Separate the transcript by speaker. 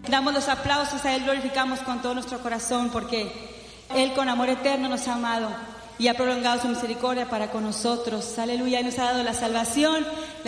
Speaker 1: Damos los aplausos a Él, glorificamos con todo nuestro corazón porque Él con amor eterno nos ha amado y ha prolongado su misericordia para con nosotros. Aleluya, y nos ha dado la salvación.